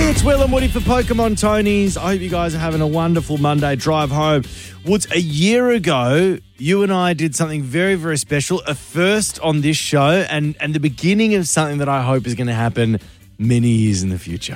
Hey, it's Will and Woody for Pokemon Tonys. I hope you guys are having a wonderful Monday drive home. Woods, a year ago, you and I did something very, very special, a first on this show and the beginning of something that I hope is going to happen many years in the future.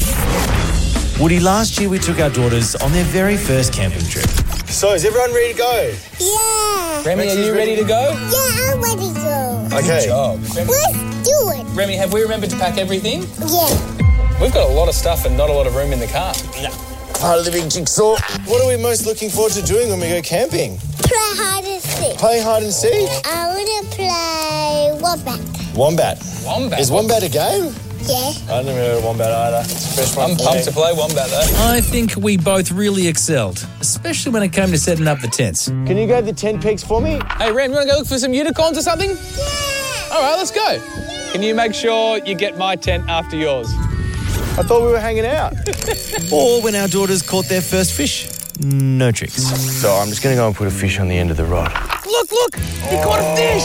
Woody, last year we took our daughters on their very first camping trip. So, is everyone ready to go? Yeah. Remy, are you ready to go? Yeah, I'm ready to go. Okay. Good job. Let's do it. Remy, have we remembered to pack everything? Yeah. We've got a lot of stuff and not a lot of room in the car. Part of the big jigsaw. What are we most looking forward to doing when we go camping? Play hide and seek. Play hide and seek? I want to play Wombat. Wombat. Wombat? Is Wombat a game? Yeah. I never heard of Wombat either. It's the first one I'm for pumped me. to play Wombat, though. I think we both really excelled, especially when it came to setting up the tents. Can you go to the tent pegs for me? Hey, Rem, you want to go look for some unicorns or something? Yeah. All right, let's go. Can you make sure you get my tent after yours? I thought we were hanging out. Or when our daughters caught their first fish. No tricks. So I'm just going to go and put a fish on the end of the rod. Look, you caught a fish.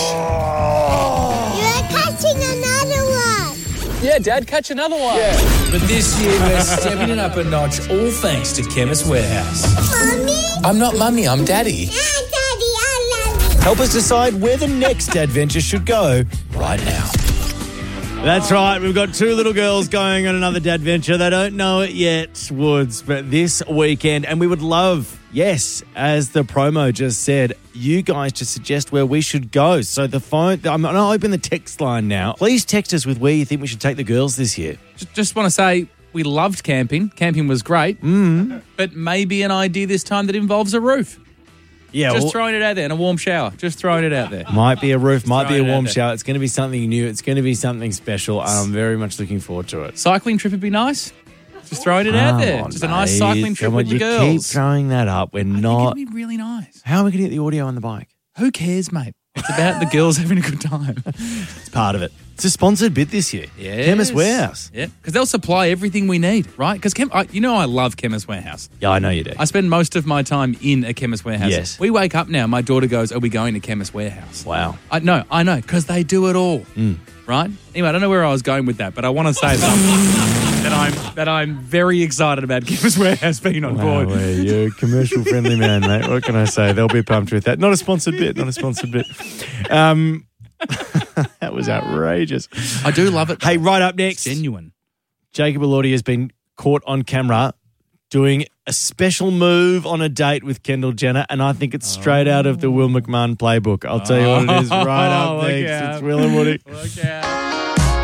You're catching another one. Yeah, Dad, catch another one. But this year we're stepping it up a notch, all thanks to Chemist Warehouse. Mommy? I'm not mummy, I'm daddy. Yeah, Daddy, I love you. Help us decide where the next adventure should go Right now. That's right. We've got two little girls going on another adventure. They don't know it yet, Woods, but this weekend, and we would love, yes, as the promo just said, you guys to suggest where we should go. So the phone, I'm going to open the text line now. Please text us with where you think we should take the girls this year. Just want to say we loved camping. Camping was great. But maybe an idea this time that involves a roof. Yeah, Just throwing it out there and a warm shower. Just throwing it out there. might be a roof, might be a throwing it out warm there. shower. It's going to be something new. It's going to be something special, and I'm very much looking forward to it. Cycling trip would be nice. Just throwing it out there. Come on, Just a nice mate. cycling trip Come with on, the you girls. keep throwing that up. We're I think not. it'd be really nice. How are we going to get the audio on the bike? Who cares, mate? It's about the girls having a good time. It's part of it. It's a sponsored bit this year. Yes. Chemist Warehouse. Yeah, because they'll supply everything we need, right? Because I love Chemist Warehouse. Yeah, I know you do. I spend most of my time in a Chemist Warehouse. Yes. We wake up now, my daughter goes, are we going to Chemist Warehouse? Wow. I know, because they do it all, right? Anyway, I don't know where I was going with that, but I want to say that I'm very excited about Chemist Warehouse being on board. Wow, you're a commercial friendly man, mate. What can I say? They'll be pumped with that. Not a sponsored bit. That was outrageous. I do love it. Hey, right up next, Genuine. Jacob Elordi has been caught on camera doing a special move on a date with Kendall Jenner, and I think it's straight out of the Will McMahon playbook. I'll tell you what it is right up look next. out. It's Will and Woody. Look out.